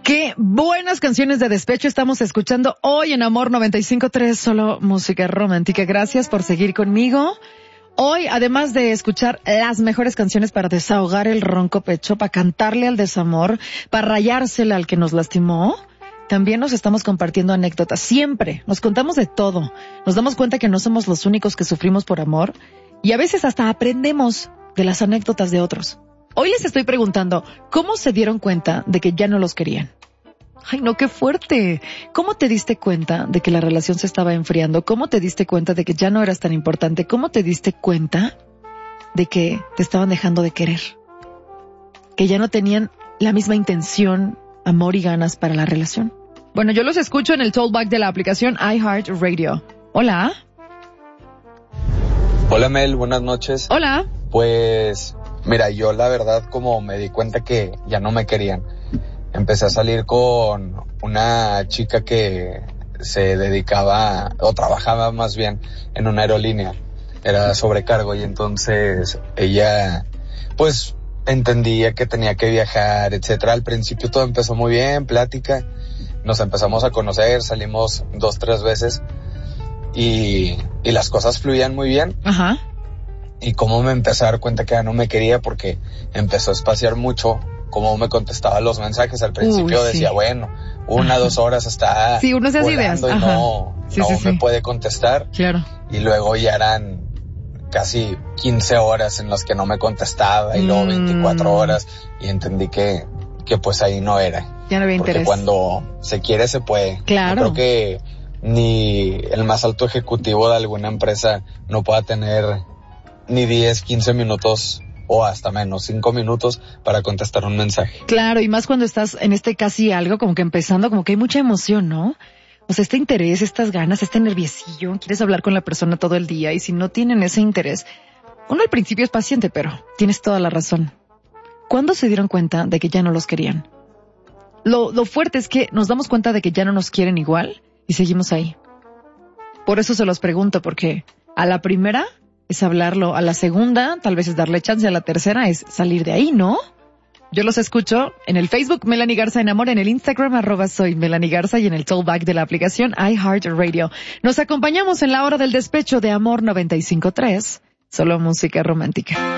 Qué buenas canciones de despecho estamos escuchando hoy en Amor 95.3, solo música romántica. Gracias por seguir conmigo. Hoy, además de escuchar las mejores canciones para desahogar el ronco pecho, para cantarle al desamor, para rayársela al que nos lastimó, también nos estamos compartiendo anécdotas. Siempre nos contamos de todo. Nos damos cuenta que no somos los únicos que sufrimos por amor y a veces hasta aprendemos de las anécdotas de otros. Hoy les estoy preguntando, ¿cómo se dieron cuenta de que ya no los querían? Ay, no, qué fuerte. ¿Cómo te diste cuenta de que la relación se estaba enfriando? ¿Cómo te diste cuenta de que ya no eras tan importante? ¿Cómo te diste cuenta de que te estaban dejando de querer? Que ya no tenían la misma intención, amor y ganas para la relación. Bueno, yo los escucho en el talkback de la aplicación iHeartRadio. Hola. Hola Mel, buenas noches. Hola. Pues, mira, yo la verdad como me di cuenta que ya no me querían, empecé a salir con una chica que se dedicaba, o trabajaba más bien, en una aerolínea. Era sobrecargo y entonces ella, pues, entendía que tenía que viajar, etcétera. Al principio todo empezó muy bien, plática, nos empezamos a conocer, salimos 2-3 veces y las cosas fluían muy bien. Ajá. Y cómo me empecé a dar cuenta que ya no me quería porque empezó a espaciar mucho cómo me contestaba los mensajes. Al principio decía, bueno, 1-2 horas está sí, uno se hace ideas. Y no me puede contestar. Claro. Y luego ya eran casi 15 horas en las que no me contestaba y luego 24 horas y entendí que pues ahí no era. Ya no había interés. Porque cuando se quiere se puede. Claro. Yo creo que ni el más alto ejecutivo de alguna empresa no pueda tener ni 10, 15 minutos o hasta menos, 5 minutos para contestar un mensaje. Claro, y más cuando estás en casi algo, como que empezando, como que hay mucha emoción, ¿no? O sea, este interés, estas ganas, este nerviosillo, quieres hablar con la persona todo el día y si no tienen ese interés, uno al principio es paciente, pero tienes toda la razón. ¿Cuándo se dieron cuenta de que ya no los querían? Lo fuerte es que nos damos cuenta de que ya no nos quieren igual y seguimos ahí. Por eso se los pregunto, porque a la primera es hablarlo, a la segunda tal vez es darle chance, a la tercera es salir de ahí, ¿no? Yo los escucho en el Facebook Melanie Garza en Amor, en el Instagram @soy Melanie Garza y en el talkback de la aplicación iHeartRadio. Nos acompañamos en la hora del despecho de Amor 95.3, solo música romántica.